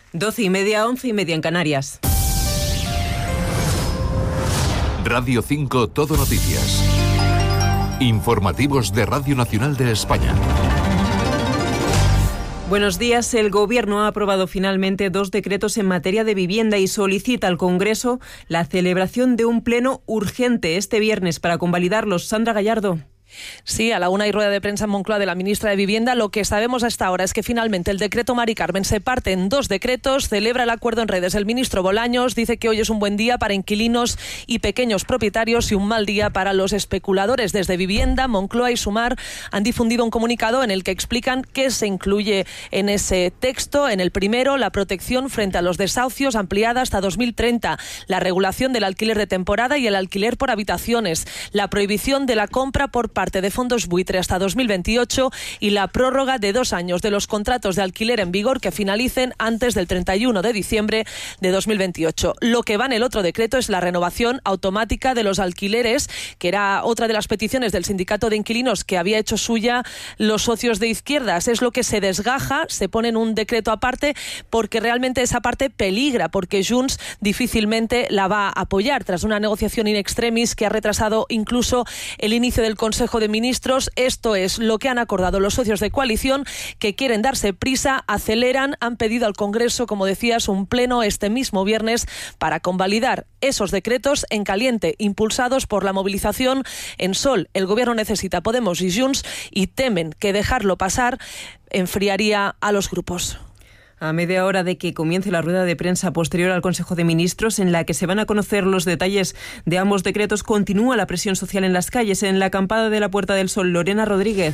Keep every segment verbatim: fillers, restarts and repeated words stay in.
Doce y media, once y media en Canarias. Radio cinco Todo Noticias. Informativos de Radio Nacional de España. Buenos días. El Gobierno ha aprobado finalmente dos decretos en materia de vivienda y solicita al Congreso la celebración de un pleno urgente este viernes para convalidarlos. Sandra Gallardo. Sí, a la una hay rueda de prensa en Moncloa de la ministra de Vivienda. Lo que sabemos hasta ahora es que finalmente el decreto Mari Carmen se parte en dos decretos. Celebra el acuerdo en redes el ministro Bolaños. Dice que hoy es un buen día para inquilinos y pequeños propietarios y un mal día para los especuladores. Desde Vivienda, Moncloa y Sumar han difundido un comunicado en el que explican qué se incluye en ese texto. En el primero, la protección frente a los desahucios ampliada hasta dos mil treinta, la regulación del alquiler de temporada y el alquiler por habitaciones, la prohibición de la compra por parte de fondos buitre hasta dos mil veintiocho y la prórroga de dos años de los contratos de alquiler en vigor que finalicen antes del treinta y uno de diciembre de dos mil veintiocho. Lo que va en el otro decreto es la renovación automática de los alquileres, que era otra de las peticiones del sindicato de inquilinos que había hecho suya los socios de izquierdas. Es lo que se desgaja, se pone en un decreto aparte, porque realmente esa parte peligra, porque Junts difícilmente la va a apoyar tras una negociación in extremis que ha retrasado incluso el inicio del Consejo de Ministros. Esto es lo que han acordado los socios de coalición, que quieren darse prisa, aceleran, han pedido al Congreso, como decías, un pleno este mismo viernes para convalidar esos decretos en caliente, impulsados por la movilización en Sol. El Gobierno necesita Podemos y Junts y temen que dejarlo pasar enfriaría a los grupos. A media hora de que comience la rueda de prensa posterior al Consejo de Ministros, en la que se van a conocer los detalles de ambos decretos, continúa la presión social en las calles. En la acampada de la Puerta del Sol, Lorena Rodríguez.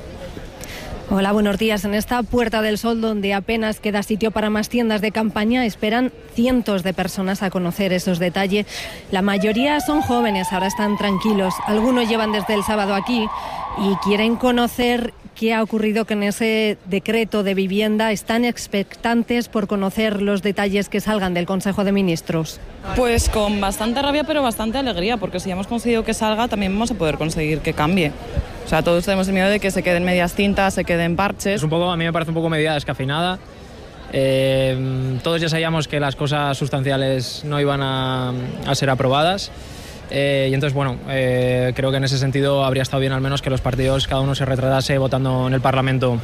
Hola, buenos días. En esta Puerta del Sol, donde apenas queda sitio para más tiendas de campaña, esperan cientos de personas a conocer esos detalles. La mayoría son jóvenes, ahora están tranquilos. Algunos llevan desde el sábado aquí y quieren conocer qué ha ocurrido con ese decreto de vivienda. Están expectantes por conocer los detalles que salgan del Consejo de Ministros. Pues con bastante rabia, pero bastante alegría, porque si hemos conseguido que salga, también vamos a poder conseguir que cambie. O sea, todos tenemos el miedo de que se queden medias tintas, se queden parches. Es un poco, a mí me parece un poco medida descafeinada. Eh, todos ya sabíamos que las cosas sustanciales no iban a, a ser aprobadas. Eh, y entonces, bueno, eh, creo que en ese sentido habría estado bien al menos que los partidos, cada uno se retratase votando en el Parlamento.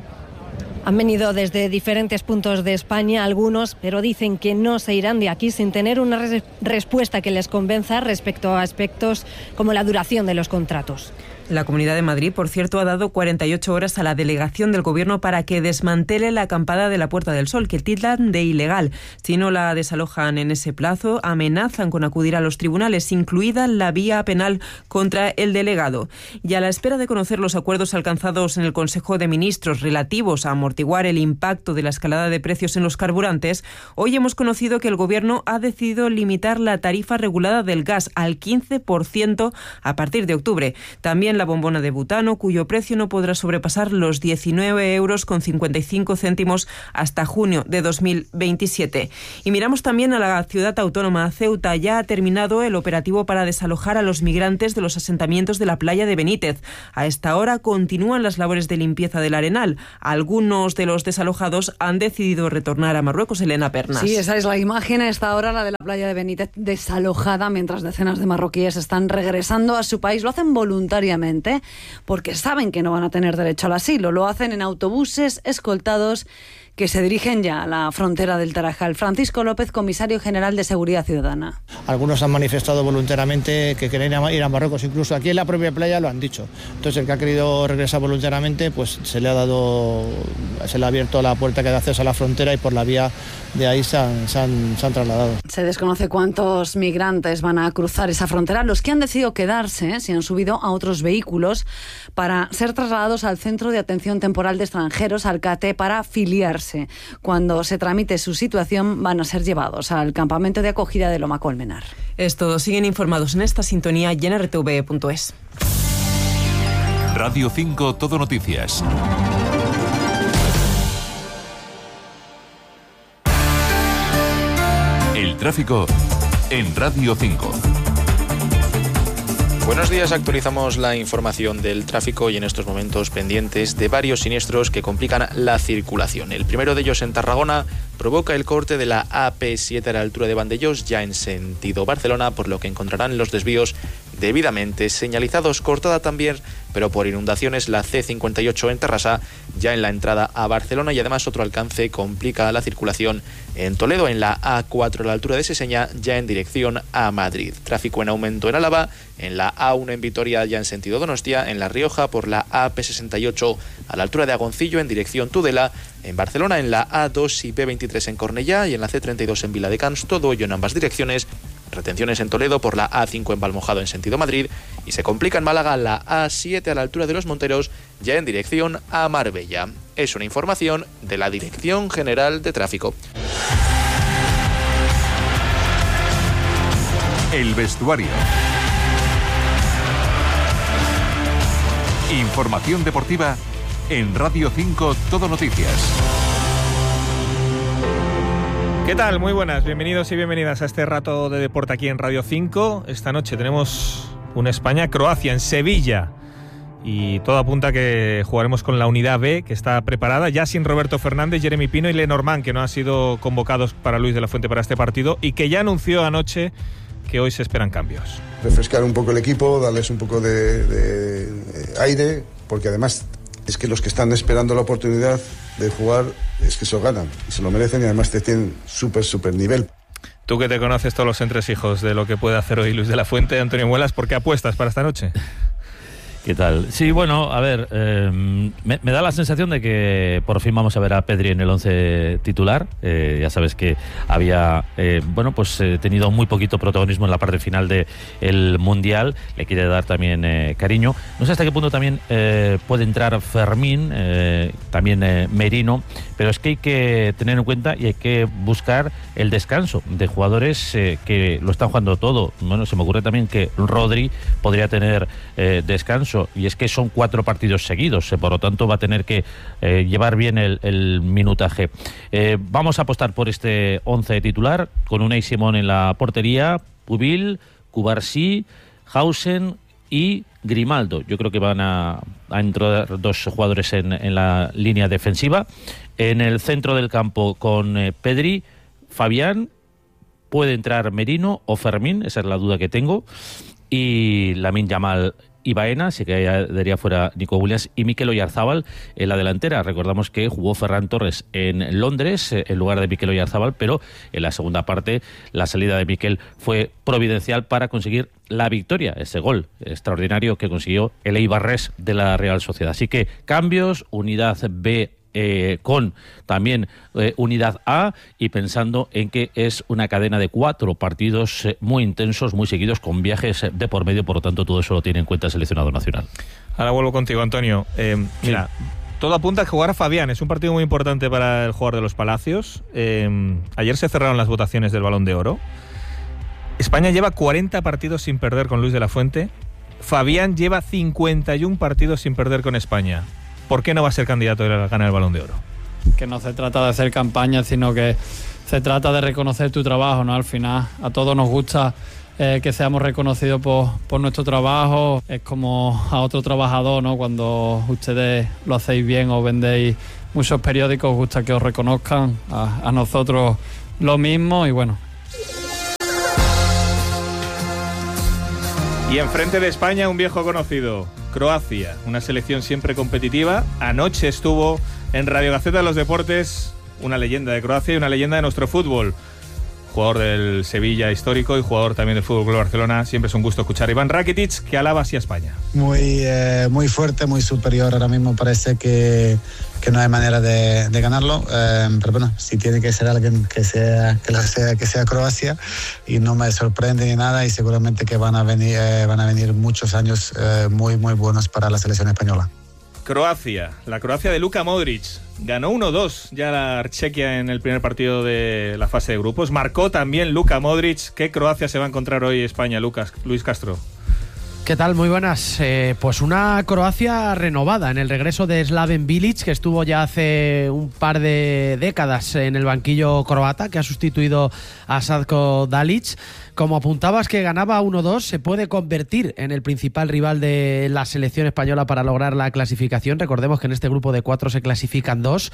Han venido desde diferentes puntos de España algunos, pero dicen que no se irán de aquí sin tener una res- respuesta que les convenza respecto a aspectos como la duración de los contratos. La Comunidad de Madrid, por cierto, ha dado cuarenta y ocho horas a la delegación del Gobierno para que desmantele la acampada de la Puerta del Sol, que tildan de ilegal. Si no la desalojan en ese plazo, amenazan con acudir a los tribunales, incluida la vía penal contra el delegado. Y a la espera de conocer los acuerdos alcanzados en el Consejo de Ministros relativos a amortiguar el impacto de la escalada de precios en los carburantes, hoy hemos conocido que el Gobierno ha decidido limitar la tarifa regulada del gas al quince por ciento a partir de octubre. También la bombona de butano, cuyo precio no podrá sobrepasar los diecinueve euros con cincuenta y cinco céntimos hasta junio de dos mil veintisiete. Y miramos también a la ciudad autónoma. Ceuta ya ha terminado el operativo para desalojar a los migrantes de los asentamientos de la playa de Benítez. A esta hora continúan las labores de limpieza del Arenal. Algunos de los desalojados han decidido retornar a Marruecos. Elena Pernas. Sí, esa es la imagen a esta hora, la de la playa de Benítez desalojada, mientras decenas de marroquíes están regresando a su país. Lo hacen voluntariamente, porque saben que no van a tener derecho al asilo. Lo hacen en autobuses escoltados que se dirigen ya a la frontera del Tarajal. Francisco López, comisario general de Seguridad Ciudadana. Algunos han manifestado voluntariamente que quieren ir a Marruecos, incluso aquí en la propia playa lo han dicho. Entonces el que ha querido regresar voluntariamente, pues se le ha dado, se le ha abierto la puerta que da acceso a la frontera y por la vía de ahí se han, se han, se han trasladado. Se desconoce cuántos migrantes van a cruzar esa frontera. Los que han decidido quedarse se han subido a otros vehículos para ser trasladados al Centro de Atención Temporal de Extranjeros, al C A T E, para afiliarse. Cuando se tramite su situación, van a ser llevados al campamento de acogida de Loma Colmenar. Es todo. Siguen informados en esta sintonía y en r t v punto es. Radio cinco Todo Noticias. El tráfico en Radio cinco. Buenos días, actualizamos la información del tráfico y en estos momentos pendientes de varios siniestros que complican la circulación. El primero de ellos en Tarragona provoca el corte de la A P siete a la altura de Vandellós, ya en sentido Barcelona, por lo que encontrarán los desvíos debidamente señalizados. Cortada también, pero por inundaciones, la C cincuenta y ocho en Terrassa, ya en la entrada a Barcelona, y además otro alcance complica la circulación en Toledo, en la A cuatro a la altura de Seseña, ya en dirección a Madrid. Tráfico en aumento en Álava, en la A uno en Vitoria, ya en sentido Donostia, en La Rioja por la A P sesenta y ocho a la altura de Agoncillo, en dirección Tudela, en Barcelona en la A dos y P veintitrés en Cornellá y en la C treinta y dos en Viladecans, todo ello en ambas direcciones. Retenciones en Toledo por la A cinco en Valmojado en sentido Madrid, y se complica en Málaga la A siete a la altura de Los Monteros, ya en dirección a Marbella. Es una información de la Dirección General de Tráfico. El vestuario. Información deportiva en Radio cinco Todo Noticias. ¿Qué tal? Muy buenas, bienvenidos y bienvenidas a este rato de deporte aquí en Radio cinco. Esta noche tenemos un España-Croacia en Sevilla y todo apunta a que jugaremos con la unidad B, que está preparada ya sin Roberto Fernández, Jeremy Pino y Lenormand, que no han sido convocados para Luis de la Fuente para este partido y que ya anunció anoche que hoy se esperan cambios. Refrescar un poco el equipo, darles un poco de, de, de aire, porque además es que los que están esperando la oportunidad de jugar es que se lo ganan, se lo merecen y además te tienen súper, súper nivel. Tú que te conoces todos los entresijos de lo que puede hacer hoy Luis de la Fuente, Antonio Muelas, ¿por qué apuestas para esta noche? ¿Qué tal? Sí, bueno, a ver, eh, me, me da la sensación de que por fin vamos a ver a Pedri en el once titular. Eh, ya sabes que había, eh, bueno, pues eh, tenido muy poquito protagonismo en la parte final del Mundial. Le quiere dar también eh, cariño. No sé hasta qué punto también eh, puede entrar Fermín, eh, también eh, Merino, pero es que hay que tener en cuenta y hay que buscar el descanso de jugadores eh, que lo están jugando todo. Bueno, se me ocurre también que Rodri podría tener eh, descanso. Y es que son cuatro partidos seguidos, eh, por lo tanto va a tener que eh, llevar bien el, el minutaje. Eh, vamos a apostar por este once titular, con Unai Simón en la portería, Pubil, Cubarsí, Hausen y Grimaldo. Yo creo que van a, a entrar dos jugadores en, en la línea defensiva. En el centro del campo con eh, Pedri, Fabián, puede entrar Merino o Fermín, esa es la duda que tengo, y Lamine Yamal y Baena, así que ya daría fuera Nico Williams, y Mikel Oyarzábal en la delantera. Recordamos que jugó Ferran Torres en Londres en lugar de Mikel Oyarzábal, pero en la segunda parte la salida de Mikel fue providencial para conseguir la victoria, ese gol extraordinario que consiguió el Eibarres de la Real Sociedad. Así que cambios, unidad B Eh, con también eh, unidad A, y pensando en que es una cadena de cuatro partidos eh, muy intensos, muy seguidos, con viajes eh, de por medio, por lo tanto todo eso lo tiene en cuenta el seleccionado nacional. Ahora vuelvo contigo, Antonio. Eh, mira, sí. Todo apunta a que jugará Fabián, es un partido muy importante para el jugador de los Palacios. Eh, ayer se cerraron las votaciones del Balón de Oro. España lleva cuarenta partidos sin perder con Luis de la Fuente. Fabián lleva cincuenta y uno partidos sin perder con España. ¿Por qué no va a ser candidato a ganar el Balón de Oro? Que no se trata de hacer campaña, sino que se trata de reconocer tu trabajo, ¿no? Al final a todos nos gusta eh, que seamos reconocidos por, por nuestro trabajo. Es como a otro trabajador, ¿no? Cuando ustedes lo hacéis bien o vendéis muchos periódicos, os gusta que os reconozcan. A, a nosotros lo mismo, y bueno. Y enfrente de España, un viejo conocido, Croacia, una selección siempre competitiva. Anoche estuvo en Radio Gaceta de los Deportes una leyenda de Croacia y una leyenda de nuestro fútbol. Jugador del Sevilla histórico y jugador también del Fútbol Club Barcelona. Siempre es un gusto escuchar a Iván Rakitic, que alaba así a España. Muy, eh, muy fuerte, muy superior. Ahora mismo parece que, que no hay manera de, de ganarlo. Eh, pero bueno, si tiene que ser alguien que sea, que sea, que sea Croacia, y no me sorprende ni nada, y seguramente que van a venir, eh, van a venir muchos años eh, muy, muy buenos para la selección española. Croacia, la Croacia de Luka Modric. Ganó uno dos ya la Chequia en el primer partido de la fase de grupos. Marcó también Luka Modric. ¿Qué Croacia se va a encontrar hoy España, Lucas, Luis Castro? ¿Qué tal? Muy buenas. Eh, pues una Croacia renovada en el regreso de Slaven Bilic, que estuvo ya hace un par de décadas en el banquillo croata, que ha sustituido a Sadko Dalic. Como apuntabas, que ganaba uno dos, se puede convertir en el principal rival de la selección española para lograr la clasificación. Recordemos que en este grupo de cuatro se clasifican dos.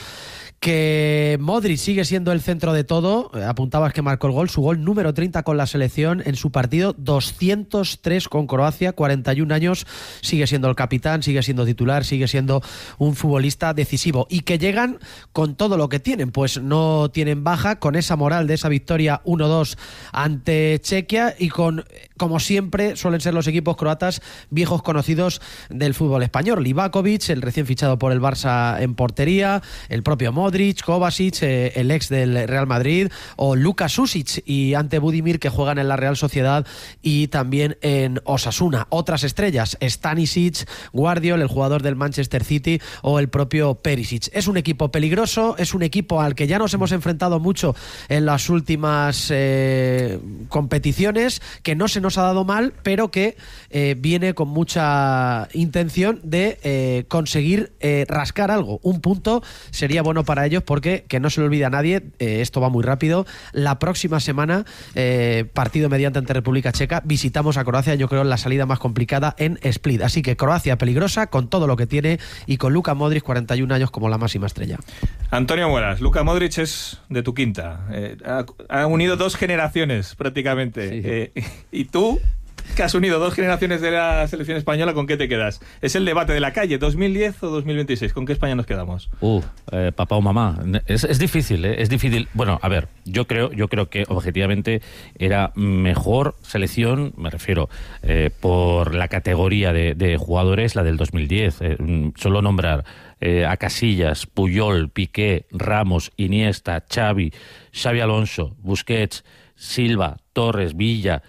Que Modric sigue siendo el centro de todo. Apuntabas que marcó el gol, su gol número treinta con la selección en su partido doscientos tres con Croacia, cuarenta y un años, sigue siendo el capitán, sigue siendo titular, sigue siendo un futbolista decisivo. Y que llegan con todo lo que tienen, pues no tienen baja, con esa moral de esa victoria uno dos ante Chequia y con, como siempre suelen ser los equipos croatas, viejos conocidos del fútbol español. Livakovic, el recién fichado por el Barça en portería, el propio Modric, Modric, Kovacic, eh, el ex del Real Madrid, o Luka Susic y Ante Budimir, que juegan en la Real Sociedad y también en Osasuna. Otras estrellas, Stanisic, Guardiol, el jugador del Manchester City, o el propio Perisic. Es un equipo peligroso, es un equipo al que ya nos hemos enfrentado mucho en las últimas eh, competiciones, que no se nos ha dado mal, pero que eh, viene con mucha intención de eh, conseguir eh, rascar algo. Un punto sería bueno para ellos, porque, que no se le olvide a nadie, eh, esto va muy rápido, la próxima semana, eh, partido mediante ante República Checa, visitamos a Croacia, yo creo la salida más complicada en Split, así que Croacia peligrosa con todo lo que tiene y con Luka Modric, cuarenta y un años, como la máxima estrella. Antonio Muelas, Luka Modric es de tu quinta, eh, ha, ha unido dos generaciones prácticamente, sí. eh, y tú, que has unido dos generaciones de la selección española, ¿con qué te quedas? Es el debate de la calle, ¿dos mil diez o dos mil veintiséis? ¿Con qué España nos quedamos? Uh, eh, papá o mamá. Es, es difícil, ¿eh? Es difícil. Bueno, a ver, yo creo, yo creo que objetivamente era mejor selección, me refiero, eh, por la categoría de, de jugadores, la del dos mil diez. Eh, solo nombrar eh, a Casillas, Puyol, Piqué, Ramos, Iniesta, Xavi, Xavi Alonso, Busquets, Silva, Torres, Villa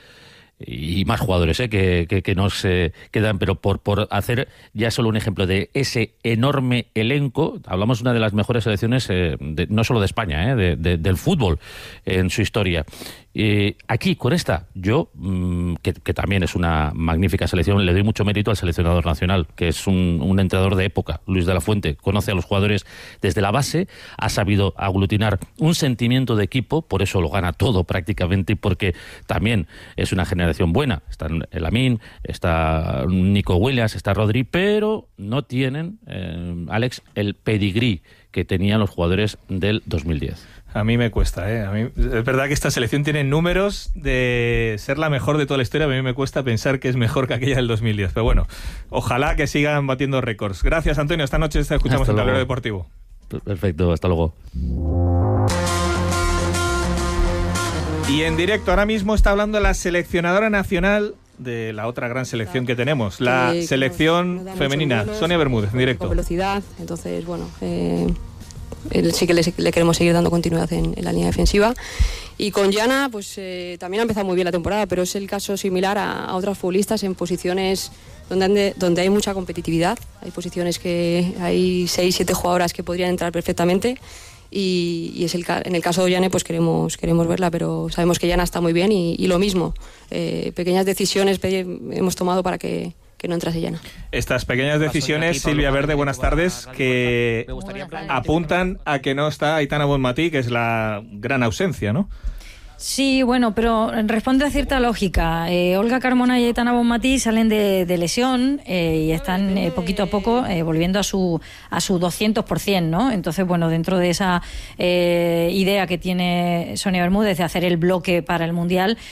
y más jugadores ¿eh? que, que, que nos eh, quedan, pero por, por hacer ya solo un ejemplo de ese enorme elenco, hablamos de una de las mejores selecciones, eh, de, no solo de España, eh, de, de, del fútbol en su historia. Eh, aquí, con esta, yo, mmm, que, que también es una magnífica selección, le doy mucho mérito al seleccionador nacional, que es un, un entrenador de época, Luis de la Fuente, conoce a los jugadores desde la base, ha sabido aglutinar un sentimiento de equipo, por eso lo gana todo prácticamente, porque también es una generación buena. Está el Amin, está Nico Williams, está Rodri, pero no tienen, eh, Alex, el pedigrí que tenían los jugadores del dos mil diez. A mí me cuesta, ¿eh? A mí, es verdad que esta selección tiene números de ser la mejor de toda la historia. A mí me cuesta pensar que es mejor que aquella del dos mil diez. Pero bueno, ojalá que sigan batiendo récords. Gracias, Antonio. Esta noche te escuchamos hasta en Tablero Deportivo. Perfecto, hasta luego. Y en directo ahora mismo está hablando la seleccionadora nacional de la otra gran selección que tenemos, la que, selección que femenina. vuelos, Sonia Bermúdez, en directo. Con velocidad, entonces, bueno... Eh... sí que le, le queremos seguir dando continuidad en, en la línea defensiva. Y con Yana, pues eh, también ha empezado muy bien la temporada, pero es el caso similar a, a otras futbolistas en posiciones donde, ande, donde hay mucha competitividad. Hay posiciones que hay seis, siete jugadoras que podrían entrar perfectamente. Y, y es el, en el caso de Yana, pues queremos, queremos verla, pero sabemos que Yana está muy bien y, y lo mismo. Eh, pequeñas decisiones hemos tomado para que que no entrase Yana. Estas pequeñas decisiones, Silvia Verde, buenas tardes, que apuntan a que no está Aitana Bonmatí, que es la gran ausencia, ¿no? Sí, bueno, pero responde a cierta lógica. Eh, Olga Carmona y Aitana Bonmatí salen de, de lesión eh, y están eh, poquito a poco eh, volviendo a su a su doscientos por ciento, ¿no? Entonces, bueno, dentro de esa eh, idea que tiene Sonia Bermúdez de hacer el bloque para el Mundial,